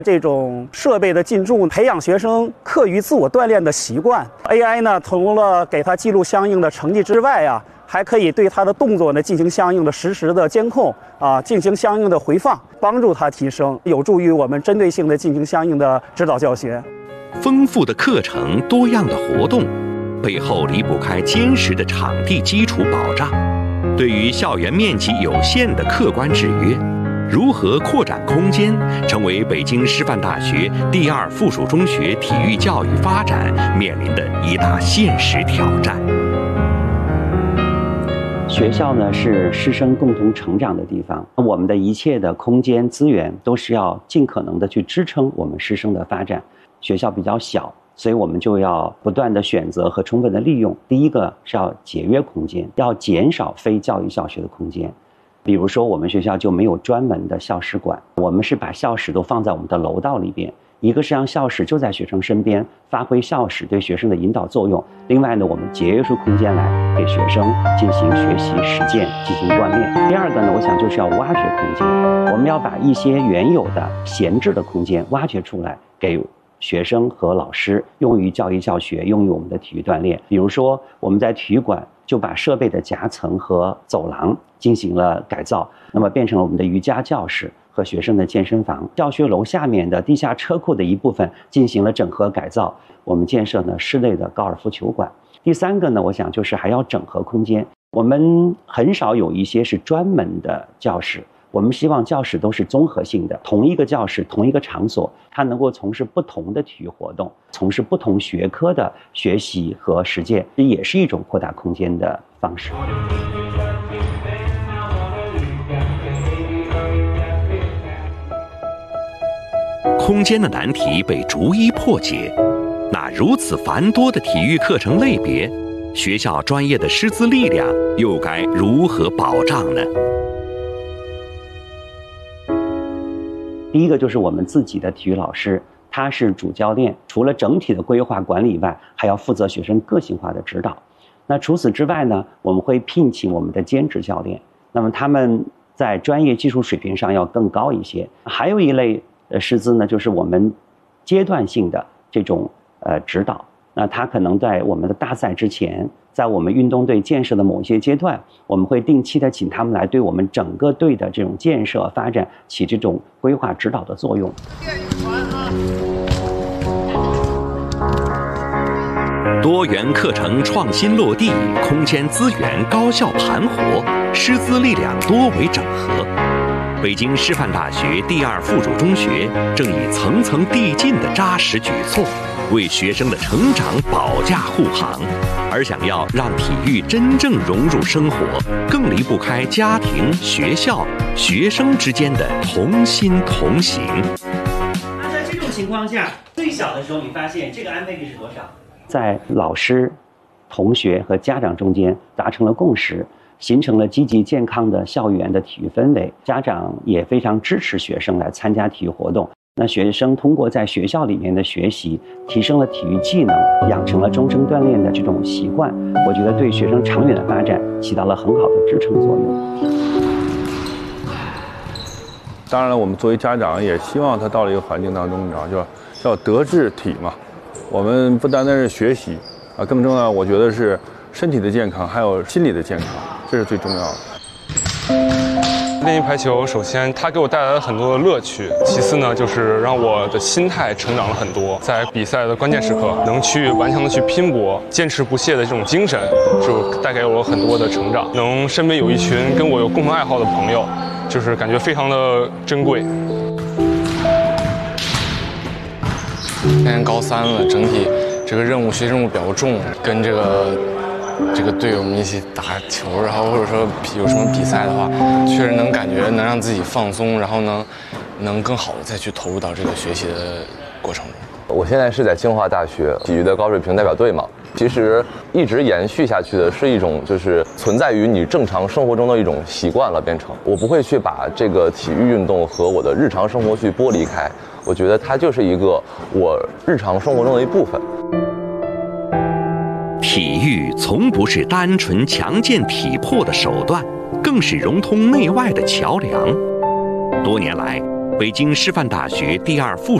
这种设备的进驻，培养学生课余自我锻炼的习惯。AI 呢，除了给他记录相应的成绩之外啊，还可以对他的动作呢进行相应的实时的监控进行相应的回放，帮助他提升，有助于我们针对性的进行相应的指导教学。 丰富的课程，多样的活动，背后离不开坚实的场地基础保障。对于校园面积有限的客观制约，如何扩展空间，成为北京师范大学第2附属中学体育教育发展面临的一大现实挑战。 学校呢是师生共同成长的地方，我们的一切的空间资源都是要尽可能的去支撑我们师生的发展。学校比较小，所以我们就要不断的选择和充分的利用。第一个是要节约空间，要减少非教育教学的空间。比如说我们学校就没有专门的校史馆，我们是把校史都放在我们的楼道里边。一个是让校史就在学生身边，发挥校史对学生的引导作用；另外呢，我们节约出空间来给学生进行学习实践，进行锻炼。第二个呢，我想就是要挖掘空间，我们要把一些原有的闲置的空间挖掘出来，给学生和老师用于教育教学，用于我们的体育锻炼。比如说我们在体育馆就把设备的夹层和走廊进行了改造，那么变成了我们的瑜伽教室和学生的健身房。教学楼下面的地下车库的一部分进行了整合改造，我们建设呢室内的高尔夫球馆。第三个呢，我想就是还要整合空间，我们很少有一些是专门的教室，我们希望教室都是综合性的，同一个教室同一个场所，它能够从事不同的体育活动，从事不同学科的学习和实践，这也是一种扩大空间的方式。 空间的难题被逐一破解，那如此繁多的体育课程类别，学校专业的师资力量又该如何保障呢？ 第一个就是我们自己的体育老师，他是主教练，除了整体的规划管理以外，还要负责学生个性化的指导。那除此之外呢，我们会聘请我们的兼职教练，那么他们在专业技术水平上要更高一些。还有一类师资呢，就是我们阶段性的这种指导。那他可能在我们的大赛之前，在我们运动队建设的某一些阶段，我们会定期的请他们来对我们整个队的这种建设发展起这种规划指导的作用。 多元课程创新落地，空间资源高效盘活，师资力量多维整合。北京师范大学第2附属中学正以层层递进的扎实举措，为学生的成长保驾护航。而想要让体育真正融入生活，更离不开家庭、学校、学生之间的同心同行。 那在这种情况下，最小的时候你发现这个安培率是多少？在老师、同学和家长中间达成了共识，形成了积极健康的校园的体育氛围，家长也非常支持学生来参加体育活动。那学生通过在学校里面的学习，提升了体育技能，养成了终生锻炼的这种习惯，我觉得对学生长远的发展起到了很好的支撑作用。 当然了，我们作为家长也希望他到了一个环境当中，你知道，就叫德智体嘛。我们不单单是学习啊，更重要，我觉得是身体的健康，还有心理的健康，这是最重要的。 练习排球，首先它给我带来了很多的乐趣，其次呢，就是让我的心态成长了很多，在比赛的关键时刻能去顽强的去拼搏，坚持不懈的这种精神，就带给我很多的成长。能身边有一群跟我有共同爱好的朋友，就是感觉非常的珍贵。 今年高3了，整体这个学习任务比较重，跟这个队友们一起打球，然后或者说有什么比赛的话，确实能感觉能让自己放松，然后能更好的再去投入到这个学习的过程中。 我现在是在清华大学体育的高水平代表队嘛，其实一直延续下去的是一种就是存在于你正常生活中的一种习惯了，变成我不会去把这个体育运动和我的日常生活去剥离开，我觉得它就是一个我日常生活中的一部分。 体育从不是单纯强健体魄的手段，更是融通内外的桥梁。多年来， 北京师范大学第2附